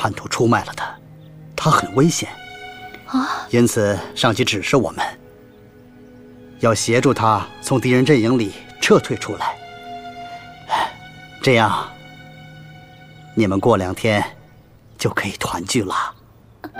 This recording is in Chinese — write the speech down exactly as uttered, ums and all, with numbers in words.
叛徒出卖了他，他很危险啊！ 因此上级指示我们，要协助他从敌人阵营里撤退出来。这样，你们过两天就可以团聚了。